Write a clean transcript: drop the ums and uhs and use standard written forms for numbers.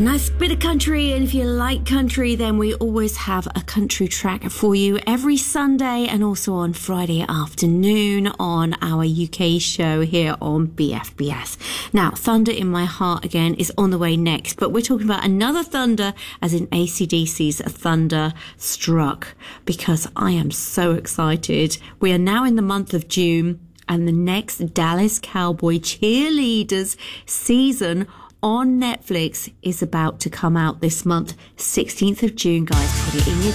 Nice bit of country, and if you like country, then we always have a country track for you every Sunday and also on Friday afternoon on our UK show here on BFBS. Now, Thunder in My Heart again is on the way next, but we're talking about another thunder, as in AC/DC's Thunderstruck, because I am so excited. We are now in the month of June, and the next Dallas Cowboy Cheerleaders season on Netflix is about to come out this month, 16th of June, guys. Put it in your